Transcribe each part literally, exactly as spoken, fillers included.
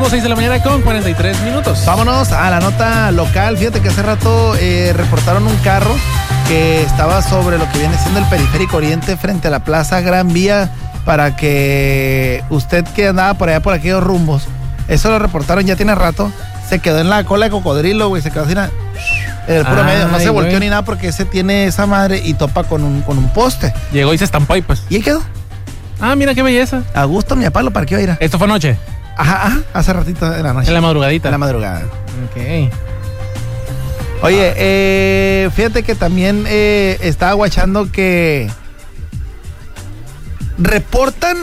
seis de la mañana con cuarenta y tres minutos. Vámonos a la nota local. Fíjate que hace rato eh, reportaron un carro que estaba sobre lo que viene siendo el Periférico Oriente frente a la Plaza Gran Vía, para que usted que andaba por allá por aquellos rumbos, eso lo reportaron ya tiene rato, se quedó en la cola de cocodrilo, güey, se quedó así en el puro Ay, medio, no se volteó güey. ni nada porque ese tiene esa madre y topa con un, con un poste. Llegó y se estampó ahí pues. Y ahí quedó. Ah, mira qué belleza. A gusto mi papá lo parqueó a ir. ¿Esto fue anoche? Ajá, ajá, hace ratito en la noche. En la madrugadita. En la madrugada. Ok. Oye, eh, fíjate que también eh, estaba guachando que reportan,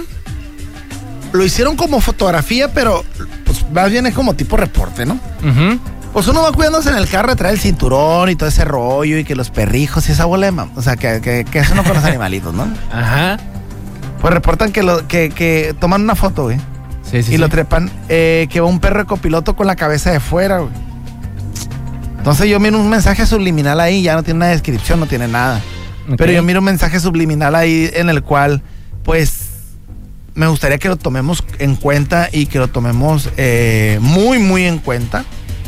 lo hicieron como fotografía, pero pues más bien es como tipo reporte, ¿no? Uh-huh. Pues uno va cuidándose en el carro, trae el cinturón y todo ese rollo y que los perrijos y esa bola de mam- o sea, que, que, que eso no con los animalitos, ¿no? Ajá. Pues reportan que, lo, que, que toman una foto, güey. Sí, sí, y sí. lo trepan, eh, que va un perro de copiloto con la cabeza de fuera, güey. Entonces yo miro un mensaje subliminal ahí, ya no tiene una descripción, no tiene nada. Okay. Pero yo miro un mensaje subliminal ahí en el cual, pues, me gustaría que lo tomemos en cuenta y que lo tomemos eh, muy, muy en cuenta.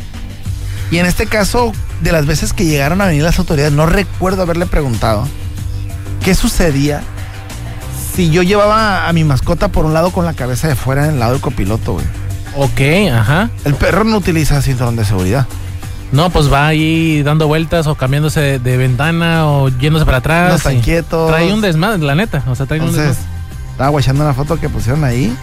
Y en este caso, de las veces que llegaron a venir las autoridades, no recuerdo haberle preguntado qué sucedía si yo llevaba a mi mascota por un lado con la cabeza de fuera en el lado del copiloto, güey. Ok, ajá. El perro no utiliza cinturón de seguridad. No, pues va ahí dando vueltas o cambiándose de, de ventana o yéndose para atrás. No están quietos. Trae un desmadre, la neta. O sea, trae Entonces, un desmadre. Estaba guachando una foto que pusieron ahí.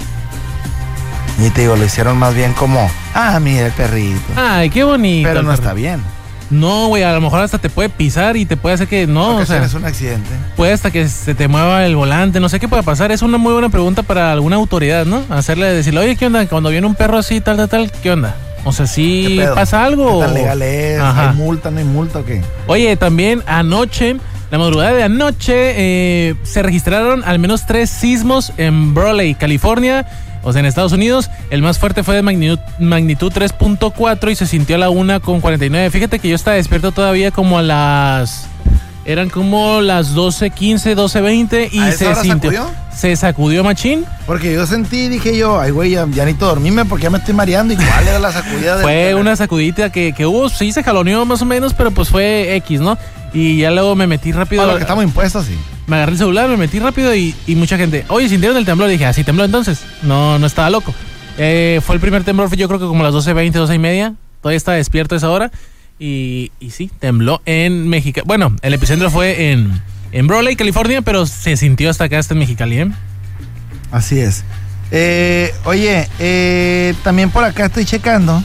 Y te digo, lo hicieron más bien como, ah, mira el perrito. Ay, qué bonito. Pero no perro. está bien. No, güey, a lo mejor hasta te puede pisar y te puede hacer que no, Porque o sea, es un accidente. puede hasta que se te mueva el volante, no sé qué puede pasar. Es una muy buena pregunta para alguna autoridad, ¿no? Hacerle, decirle, oye, ¿qué onda? Cuando viene un perro así, tal, tal, tal, ¿qué onda? O sea, ¿sí pasa algo? ¿Qué tan legal es? Ajá. ¿Hay multa, no hay multa o qué? Oye, también anoche, la madrugada de anoche, eh, se registraron al menos tres sismos en Brawley, California, o sea, en Estados Unidos. El más fuerte fue de magnitud, magnitud tres punto cuatro y se sintió a la una con cuarenta y nueve. Fíjate que yo estaba despierto todavía como a las... Eran como las doce quince, doce veinte y ¿A esa se hora sintió... sacudió? Se sacudió machín. Porque yo sentí, dije yo, ay güey, ya, ya necesito dormirme porque ya me estoy mareando. ¿Y cuál era la sacudida? De Fue una sacudita que, que hubo, sí se jaloneó más o menos, pero pues fue X, ¿no? Y ya luego me metí rápido. Para lo que estamos impuestos, sí. Me agarré el celular, me metí rápido y, y mucha gente, oye, ¿sintieron el temblor? Dije, ah, sí tembló entonces. No, no estaba loco. Eh, fue el primer temblor, yo creo que como a las doce veinte, doce y media. Todavía estaba despierto a esa hora. Y, y sí, tembló en México. Bueno, el epicentro fue en, en Brawley, California, pero se sintió hasta acá, hasta en Mexicali, ¿eh? Así es. Eh, oye, eh, también por acá estoy checando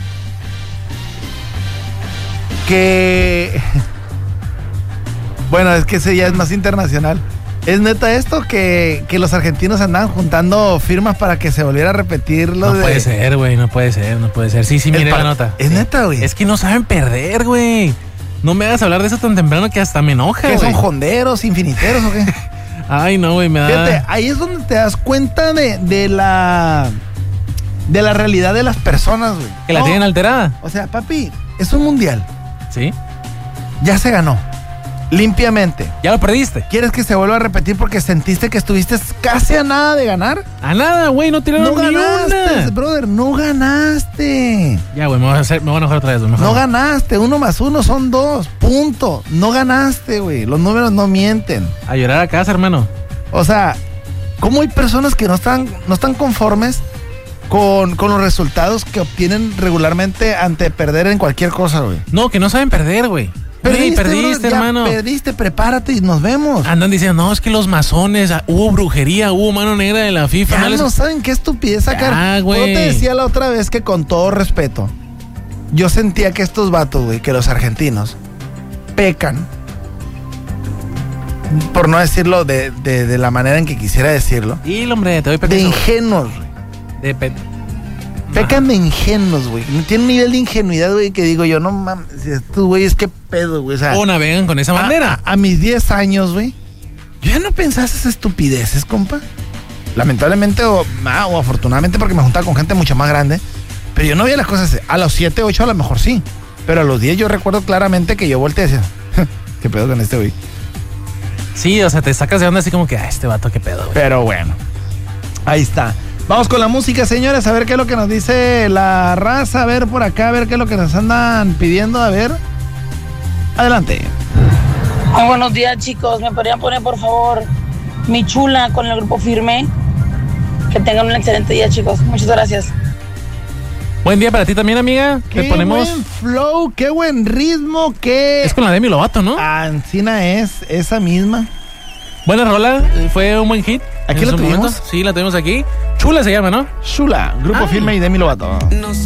que... Bueno, es que ese ya es más internacional. ¿Es neta esto que, que los argentinos andaban juntando firmas para que se volviera a repetir lo no de... No puede ser, güey, no puede ser, no puede ser. Sí, sí, mire par... la nota. Es sí. neta, güey. Es que no saben perder, güey. No me hagas hablar de eso tan temprano que hasta me enoja, ¿Qué güey. son jonderos, infiniteros o qué? Ay, no, güey, me da... Fíjate, ahí es donde te das cuenta de, de la... De la realidad de las personas, güey. Que la no, tienen alterada. O sea, papi, es un mundial. ¿Sí? Ya se ganó. Limpiamente. Ya lo perdiste. ¿Quieres que se vuelva a repetir porque sentiste que estuviste casi a nada de ganar? A nada, güey, no tiraron No ni ganaste, una. brother, no ganaste. Ya, güey, me voy a hacer, me voy a enojar otra vez, güey. No ganaste, uno más uno son dos, punto. No ganaste, güey, los números no mienten. A llorar a casa, hermano. O sea, ¿cómo hay personas que no están, no están conformes con, con los resultados que obtienen regularmente ante perder en cualquier cosa, güey? No, que no saben perder, güey. Perdiste, perdiste, bro, hermano. Perdiste, prepárate y nos vemos. Andan diciendo, no, es que los masones, hubo brujería, hubo mano negra de la FIFA. Ya no, les... no saben qué estupidez sacar. Ya, güey. Yo te decía la otra vez que con todo respeto, yo sentía que estos vatos, güey, que los argentinos pecan, por no decirlo de, de, de la manera en que quisiera decirlo, Y, hombre, te doy de permiso. ingenuos, güey. De pe... Pecan de ingenuos, güey. Tiene un nivel de ingenuidad, güey, que digo yo, no mames, estos güeyes, qué pedo, güey. O sea, O navegan con esa bandera. A, a, a mis diez años, güey, yo ya no pensaba esas estupideces, compa. Lamentablemente o, ah, o afortunadamente porque me juntaba con gente mucho más grande. Pero yo no veía las cosas así. A los siete, ocho a lo mejor sí. Pero a los diez yo recuerdo claramente que yo volteé y decía, ¿qué pedo con este güey? Sí, o sea, te sacas de onda así como que, ah, este vato, qué pedo, güey. Pero bueno, ahí está. Vamos con la música, señores, a ver qué es lo que nos dice la raza, a ver por acá, a ver qué es lo que nos andan pidiendo, a ver. Adelante. Muy buenos días, chicos. ¿Me podrían poner, por favor, Mi Chula con el Grupo Firme? Que tengan un excelente día, chicos. Muchas gracias. Buen día para ti también, amiga. Qué Te ponemos... buen flow, qué buen ritmo, qué... Es con la Demi Lovato, ¿no? Ancina es esa misma. Buena rola, fue un buen hit. ¿Aquí la tenemos? Sí, la tenemos aquí. Chula se llama, ¿no? Chula, Grupo Ay. Firme y Demi Lovato. No sé.